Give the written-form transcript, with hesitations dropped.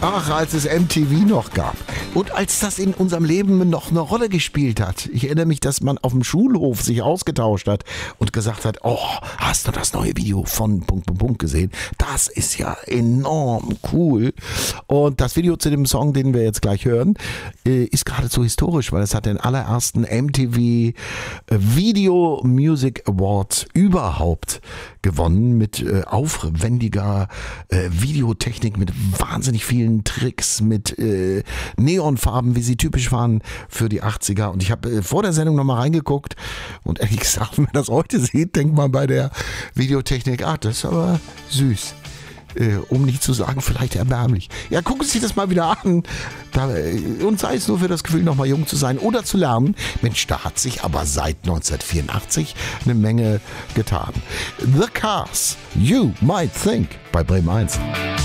Ach, als es MTV noch gab und als das in unserem Leben noch eine Rolle gespielt hat. Ich erinnere mich, dass man auf dem Schulhof sich ausgetauscht hat und gesagt hat, oh, hast du das neue Video von ... gesehen? Das ist ja enorm cool. Und das Video zu dem Song, den wir jetzt gleich hören, ist geradezu historisch, weil es hat den allerersten MTV Video Music Awards überhaupt gewonnen mit aufwendiger Videotechnik, mit wahnsinnig vielen Tricks, mit Neonfarben, wie sie typisch waren für die 80er. Und ich habe vor der Sendung nochmal reingeguckt und ehrlich gesagt, wenn man das heute sieht, denkt man bei der Videotechnik, das ist aber süß. Um nicht zu sagen, vielleicht erbärmlich. Ja, gucken Sie sich das mal wieder an. Und sei es nur für das Gefühl, nochmal jung zu sein oder zu lernen. Mensch, da hat sich aber seit 1984 eine Menge getan. The Cars, You Might Think bei Bremen 1.